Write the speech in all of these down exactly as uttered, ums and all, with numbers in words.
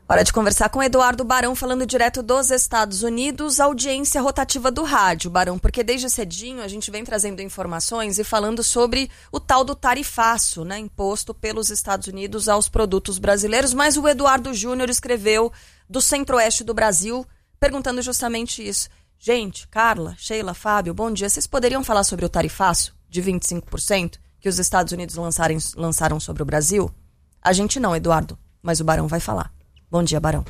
Hora de conversar com Eduardo Barão, falando direto dos Estados Unidos, audiência rotativa do rádio, Barão, porque desde cedinho a gente vem trazendo informações e falando sobre o tal do tarifaço, né, imposto pelos Estados Unidos aos produtos brasileiros, mas o Eduardo Júnior escreveu do centro-oeste do Brasil, perguntando justamente isso. Gente, Carla, Sheila, Fábio, bom dia, vocês poderiam falar sobre o tarifaço de vinte e cinco por cento que os Estados Unidos lançarem, lançaram sobre o Brasil? A gente não, Eduardo, mas o Barão vai falar. Bom dia, Barão.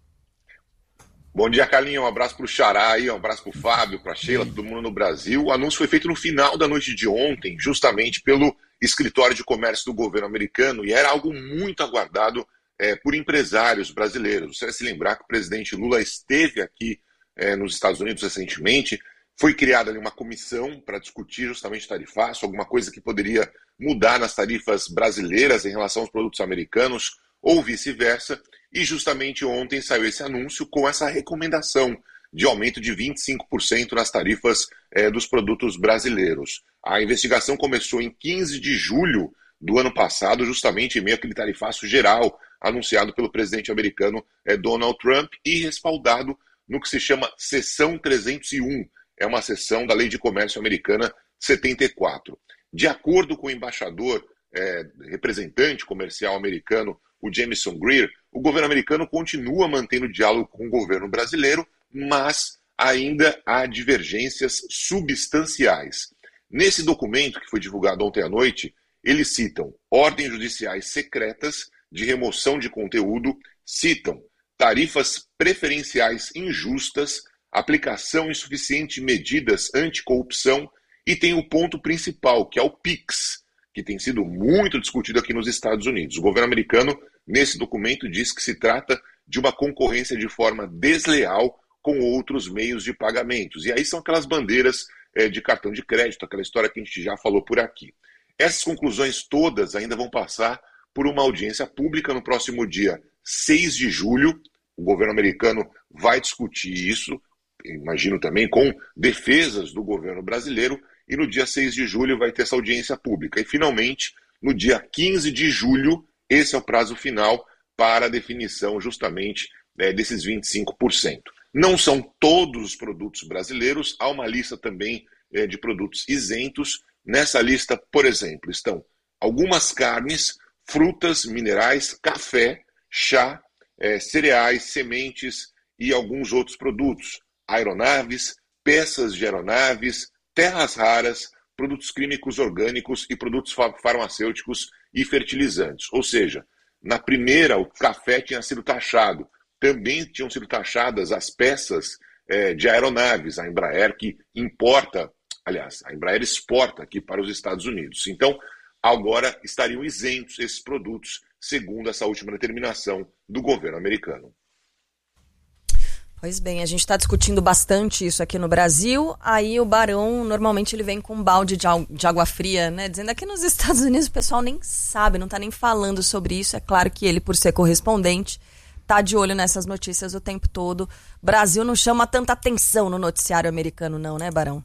Bom dia, Carlinhos. Um abraço para o Xará aí, um abraço para o Fábio, para a Sheila, todo mundo no Brasil. O anúncio foi feito no final da noite de ontem, justamente pelo Escritório de Comércio do governo americano, e era algo muito aguardado é, por empresários brasileiros. Você vai se lembrar que o presidente Lula esteve aqui é, nos Estados Unidos recentemente, foi criada ali uma comissão para discutir justamente o tarifaço, alguma coisa que poderia mudar nas tarifas brasileiras em relação aos produtos americanos, ou vice-versa. E justamente ontem saiu esse anúncio com essa recomendação de aumento de vinte e cinco por cento nas tarifas é, dos produtos brasileiros. A investigação começou em quinze de julho do ano passado, justamente em meio àquele tarifaço geral anunciado pelo presidente americano é, Donald Trump e respaldado no que se chama Seção trezentos e um, é uma seção da Lei de Comércio Americana setenta e quatro. De acordo com o embaixador, é, representante comercial americano, o Jameson Greer, o governo americano continua mantendo diálogo com o governo brasileiro, mas ainda há divergências substanciais. Nesse documento, que foi divulgado ontem à noite, eles citam ordens judiciais secretas de remoção de conteúdo, citam tarifas preferenciais injustas, aplicação insuficiente de medidas anticorrupção e tem o ponto principal, que é o PIX, que tem sido muito discutido aqui nos Estados Unidos. O governo americano, nesse documento, diz que se trata de uma concorrência de forma desleal com outros meios de pagamentos. E aí são aquelas bandeiras é, de cartão de crédito, aquela história que a gente já falou por aqui. Essas conclusões todas ainda vão passar por uma audiência pública no próximo dia seis de julho. O governo americano vai discutir isso, imagino também com defesas do governo brasileiro, e no dia seis de julho vai ter essa audiência pública. E, finalmente, no dia quinze de julho, esse é o prazo final para a definição justamente é, desses vinte e cinco por cento. Não são todos os produtos brasileiros, há uma lista também é, de produtos isentos. Nessa lista, por exemplo, estão algumas carnes, frutas, minerais, café, chá, é, cereais, sementes e alguns outros produtos. Aeronaves, peças de aeronaves, terras raras, produtos químicos orgânicos e produtos farmacêuticos e fertilizantes. Ou seja, na primeira, o café tinha sido taxado. Também tinham sido taxadas as peças é, de aeronaves, a Embraer que importa, aliás, a Embraer exporta aqui para os Estados Unidos. Então, agora estariam isentos esses produtos, segundo essa última determinação do governo americano. Pois bem, a gente está discutindo bastante isso aqui no Brasil, aí o Barão, normalmente ele vem com um balde de, de água fria, né, dizendo aqui nos Estados Unidos o pessoal nem sabe, não está nem falando sobre isso, é claro que ele, por ser correspondente, está de olho nessas notícias o tempo todo. Brasil não chama tanta atenção no noticiário americano não, né, Barão?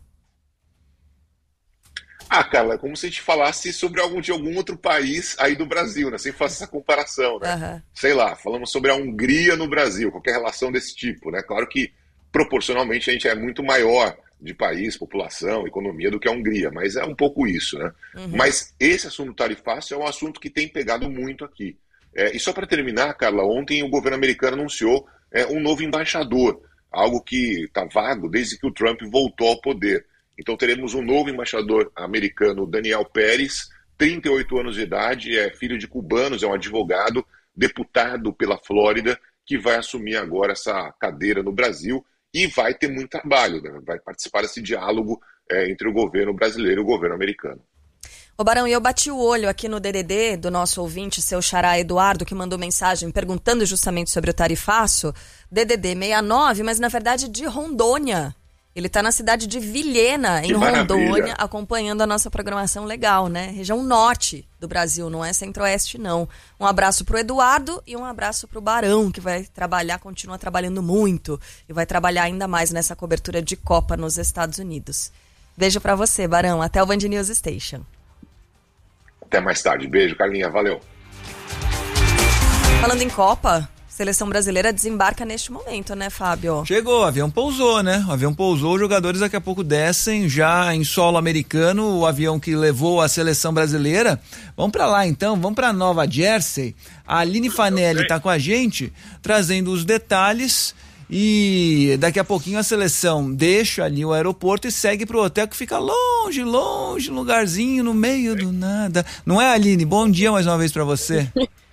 Ah, Carla, é como se a gente falasse sobre algum, de algum outro país aí do Brasil, né? Sem fazer essa comparação, né? Uhum. Sei lá, falamos sobre a Hungria no Brasil, qualquer relação desse tipo, né? Claro que, proporcionalmente, a gente é muito maior de país, população, economia do que a Hungria, mas é um pouco isso, né? Uhum. Mas esse assunto tarifácio é um assunto que tem pegado muito aqui. É, e só para terminar, Carla, ontem o governo americano anunciou é, um novo embaixador, algo que está vago desde que o Trump voltou ao poder. Então teremos um novo embaixador americano, Daniel Pérez, trinta e oito anos de idade, é filho de cubanos, é um advogado, deputado pela Flórida, que vai assumir agora essa cadeira no Brasil e vai ter muito trabalho, né? Vai participar desse diálogo é, entre o governo brasileiro e o governo americano. Ô Barão, e eu bati o olho aqui no D D D do nosso ouvinte, seu xará Eduardo, que mandou mensagem perguntando justamente sobre o tarifaço, D D D sessenta e nove, mas na verdade de Rondônia. Ele está na cidade de Vilhena, em Rondônia, acompanhando a nossa programação legal, né? Região norte do Brasil, não é centro-oeste, não. Um abraço pro Eduardo e um abraço pro Barão, que vai trabalhar, continua trabalhando muito e vai trabalhar ainda mais nessa cobertura de Copa nos Estados Unidos. Beijo para você, Barão. Até o Band News Station. Até mais tarde. Beijo, Carlinha. Valeu. Falando em Copa, Seleção brasileira desembarca neste momento, né, Fábio? Chegou, o avião pousou, né? O avião pousou, os jogadores daqui a pouco descem já em solo americano, o avião que levou a seleção brasileira. Vamos pra lá então, vamos pra Nova Jersey. A Aline Fanelli tá com a gente, trazendo os detalhes. E daqui a pouquinho a seleção deixa ali o aeroporto e segue pro hotel que fica longe, longe, lugarzinho no meio do nada. Não é, Aline? Bom dia mais uma vez pra você.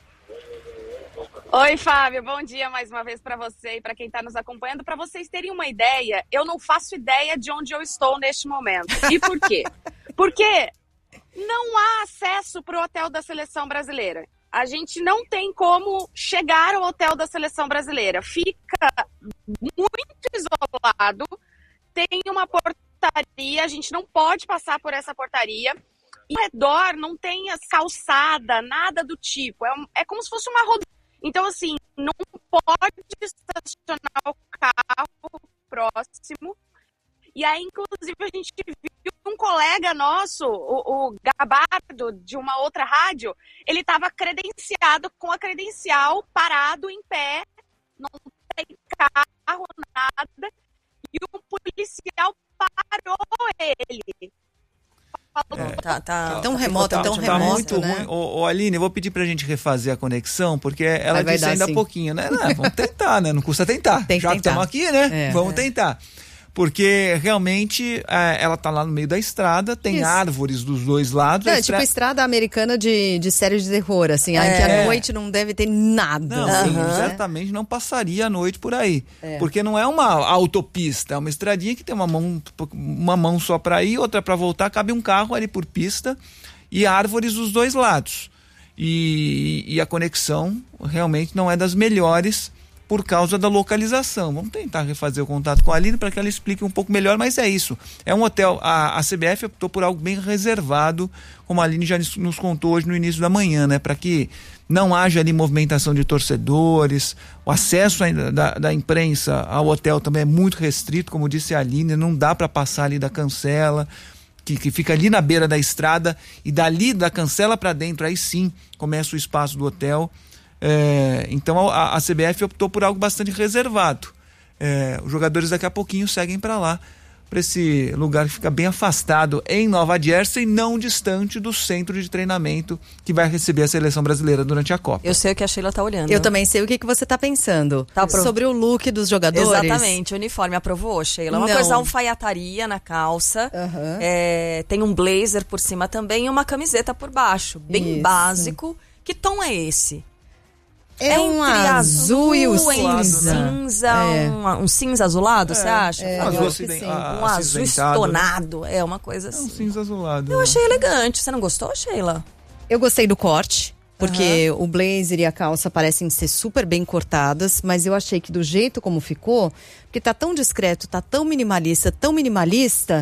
Oi, Fábio, bom dia mais uma vez para você e para quem está nos acompanhando. Para vocês terem uma ideia, eu não faço ideia de onde eu estou neste momento. E por quê? Porque não há acesso para o hotel da Seleção Brasileira. A gente não tem como chegar ao hotel da Seleção Brasileira. Fica muito isolado, tem uma portaria, a gente não pode passar por essa portaria. E ao redor não tem calçada, nada do tipo. É, um, é como se fosse uma rodovia. Então, assim, não pode estacionar o carro próximo. E aí, inclusive, a gente viu um colega nosso, o, o Gabardo, de uma outra rádio, ele estava credenciado com a credencial, parado em pé, não tem carro, nada, e um policial parou ele. É, tá, tá tão remoto, tá, tão tá remoto, muito né? ruim. Ô, ô, Aline, eu vou pedir pra gente refazer a conexão, porque ela vai disse dar, ainda há sim. pouquinho, né? Não, vamos tentar, né? Não custa tentar. Tem que Já que tentar. estamos aqui, né? É, vamos é. tentar. Porque realmente é, ela tá lá no meio da estrada, tem Isso. árvores dos dois lados. Não, a é estra... tipo estrada americana de, de série de terror, assim, é. que à noite não deve ter nada. Não, assim, sim, né? certamente não passaria a noite por aí. É. Porque não é uma autopista, é uma estradinha que tem uma mão, uma mão só para ir, outra para voltar, cabe um carro ali por pista e árvores dos dois lados. E, e a conexão realmente não é das melhores por causa da localização. Vamos tentar refazer o contato com a Aline para que ela explique um pouco melhor, mas é isso. É um hotel, a, a C B F optou por algo bem reservado, como a Aline já nos contou hoje no início da manhã, né? Para que não haja ali movimentação de torcedores, o acesso da, da imprensa ao hotel também é muito restrito, como disse a Aline, não dá para passar ali da cancela, que, que fica ali na beira da estrada, e dali da cancela para dentro, aí sim começa o espaço do hotel. É, então a, a C B F optou por algo bastante reservado. É, os jogadores daqui a pouquinho seguem para lá, para esse lugar que fica bem afastado em Nova Jersey, não distante do centro de treinamento que vai receber a seleção brasileira durante a Copa. Eu sei o que a Sheila tá olhando. Eu também sei o que, que você tá pensando. Tá aprov... Sobre o look dos jogadores. Exatamente, o uniforme aprovou, Sheila. Uma Não. coisa, alfaiataria na calça, Uhum. é, tem um blazer por cima também e uma camiseta por baixo. Bem Isso. básico. Que tom é esse? É, um entre azul e o entre cinza. cinza, É. um, um cinza azulado, você acha? é, Um Fábio? azul, acho que aciden- sim. a- Um azul acinzentado, né? estonado, é uma coisa É um assim. cinza azulado. Eu achei elegante, você não gostou, Sheila? Eu gostei do corte, porque o blazer e a calça parecem ser super bem cortadas, mas eu achei que do jeito como ficou, porque tá tão discreto, tá tão minimalista, tão minimalista,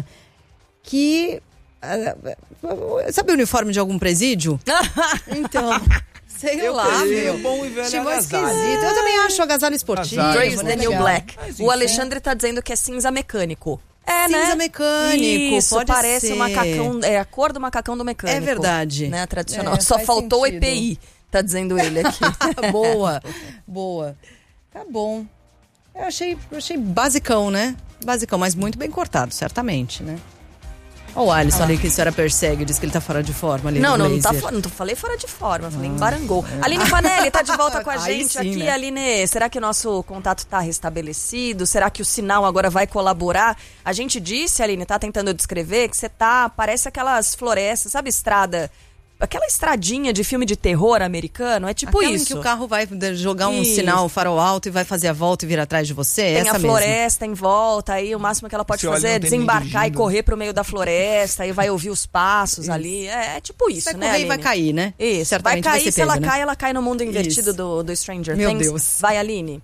que... ah, sabe o uniforme de algum presídio? Então... Sei Eu lá, pensei meu. no bom e velho Achei muito agasalho. esquisito. Eu também acho agasalho esportivo. Agasalho. Grace muito the New legal. Black. Mas, O enfim. Alexandre tá dizendo que é cinza mecânico. É, Cinza né? mecânico, Isso, pode parece ser. o macacão, é a cor do macacão do mecânico. É verdade. Né, tradicional. É, Só faz faltou sentido. o E P I, tá dizendo ele aqui. boa, boa. Tá bom. Eu achei, eu achei basicão, né? Basicão, mas muito bem cortado, certamente, né? Olha o Alisson ali que a senhora persegue, diz que ele tá fora de forma ali Não, no não, não, tá, blazer. fo- não tô- falei fora de forma, falei embarangou. Aline Fanelli tá de volta com a Aí gente sim, aqui, né? Aline. Será que o nosso contato tá restabelecido? Será que o sinal agora vai colaborar? A gente disse, Aline, tá tentando descrever que você tá, parece aquelas florestas, sabe estrada, aquela estradinha de filme de terror americano, é tipo Aquela em isso. que o carro vai jogar um Isso. sinal farol alto e vai fazer a volta e vir atrás de você, Tem essa a mesmo. floresta em volta, aí o máximo que ela pode Você olha, fazer é não tem ninguém desembarcar e dirigindo. correr pro meio da floresta, aí vai ouvir os passos ali. É, é tipo isso, Vai né, correr e vai Aline? cair, né? Isso, vai Certamente cair, ser se ela pego, né? cai, ela cai no mundo invertido Isso. do, do Stranger Meu Things. Deus. Vai, Aline.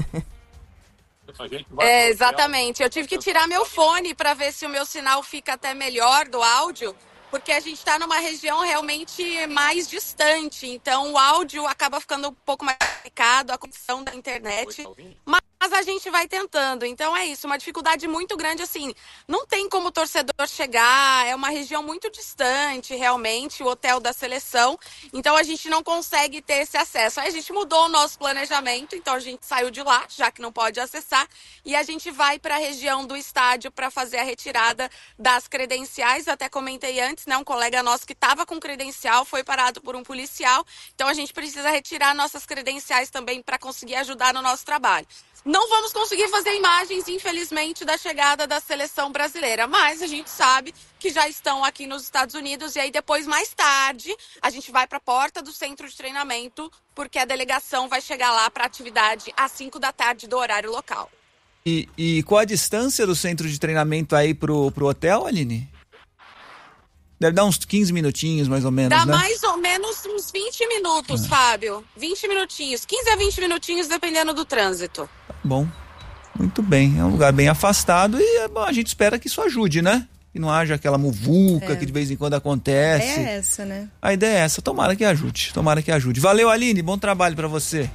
É, exatamente. Eu tive que tirar meu fone para ver se o meu sinal fica até melhor do áudio, porque a gente está numa região realmente mais distante. Então o áudio acaba ficando um pouco mais complicado, a conexão da internet. Mas Mas a gente vai tentando, então é isso, uma dificuldade muito grande, assim, não tem como o torcedor chegar, é uma região muito distante, realmente, o hotel da seleção, então a gente não consegue ter esse acesso. Aí a gente mudou o nosso planejamento, então a gente saiu de lá, já que não pode acessar, e a gente vai para a região do estádio para fazer a retirada das credenciais. Eu até comentei antes, né, um colega nosso que estava com credencial foi parado por um policial, então a gente precisa retirar nossas credenciais também para conseguir ajudar no nosso trabalho. Não vamos conseguir fazer imagens, infelizmente, da chegada da seleção brasileira, mas a gente sabe que já estão aqui nos Estados Unidos e aí depois, mais tarde, a gente vai para a porta do centro de treinamento porque a delegação vai chegar lá para a atividade às cinco da tarde do horário local. E, e qual a distância do centro de treinamento aí pro, pro hotel, Aline? Deve dar uns quinze minutinhos, mais ou menos, Dá né? mais ou menos uns vinte minutos, ah. Fábio. vinte minutinhos, quinze a vinte minutinhos, dependendo do trânsito. Tá bom, muito bem. É um lugar bem afastado e bom, a gente espera que isso ajude, né? Que não haja aquela muvuca é. que de vez em quando acontece. É essa, né? A ideia é essa, tomara que ajude, tomara que ajude. Valeu, Aline, bom trabalho pra você.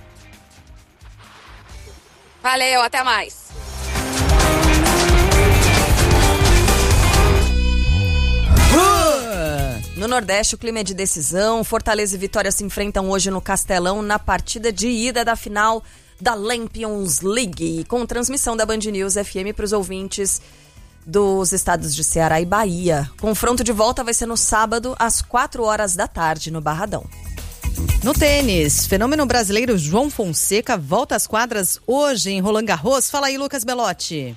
Valeu, até mais. No Nordeste, o clima é de decisão. Fortaleza e Vitória se enfrentam hoje no Castelão na partida de ida da final da Lampions League, com transmissão da Band News F M para os ouvintes dos estados de Ceará e Bahia. Confronto de volta vai ser no sábado, às quatro horas da tarde, no Barradão. No tênis, fenômeno brasileiro João Fonseca volta às quadras hoje em Roland Garros. Fala aí, Lucas Belotti.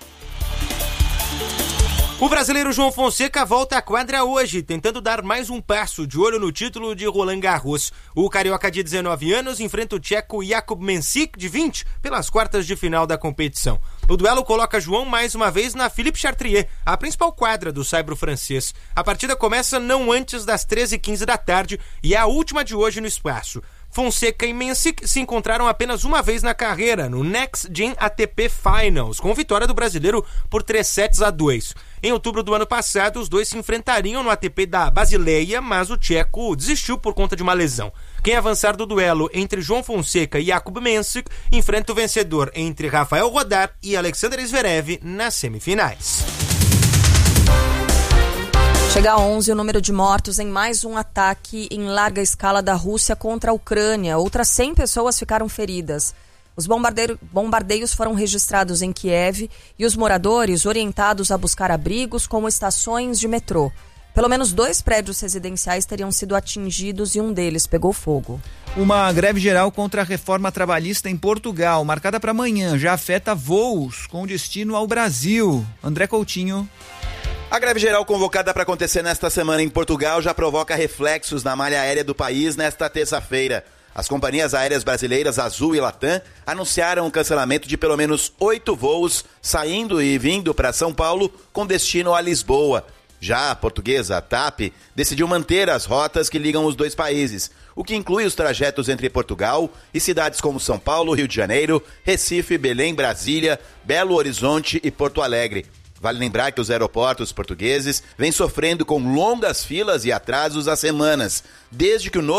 O brasileiro João Fonseca volta à quadra hoje, tentando dar mais um passo de olho no título de Roland Garros. O carioca de dezenove anos enfrenta o tcheco Jakub Mensik, de vinte, pelas quartas de final da competição. O duelo coloca João mais uma vez na Philippe Chatrier, a principal quadra do saibro francês. A partida começa não antes das treze e quinze da tarde e é a última de hoje no espaço. Fonseca e Mensik se encontraram apenas uma vez na carreira, no Next Gen A T P Finals, com vitória do brasileiro por três sets a dois. Em outubro do ano passado, os dois se enfrentariam no A T P da Basileia, mas o tcheco desistiu por conta de uma lesão. Quem avançar do duelo entre João Fonseca e Jakub Mensik enfrenta o vencedor entre Rafael Rodar e Alexander Zverev nas semifinais. Chega a onze o número de mortos em mais um ataque em larga escala da Rússia contra a Ucrânia. Outras cem pessoas ficaram feridas. Os bombardeios foram registrados em Kiev e os moradores orientados a buscar abrigos como estações de metrô. Pelo menos dois prédios residenciais teriam sido atingidos e um deles pegou fogo. Uma greve geral contra a reforma trabalhista em Portugal, marcada para amanhã, já afeta voos com destino ao Brasil. André Coutinho. A greve geral convocada para acontecer nesta semana em Portugal já provoca reflexos na malha aérea do país nesta terça-feira. As companhias aéreas brasileiras Azul e Latam anunciaram o cancelamento de pelo menos oito voos saindo e vindo para São Paulo com destino a Lisboa. Já a portuguesa, a TAP, decidiu manter as rotas que ligam os dois países, o que inclui os trajetos entre Portugal e cidades como São Paulo, Rio de Janeiro, Recife, Belém, Brasília, Belo Horizonte e Porto Alegre. Vale lembrar que os aeroportos portugueses vêm sofrendo com longas filas e atrasos há semanas, desde que o novo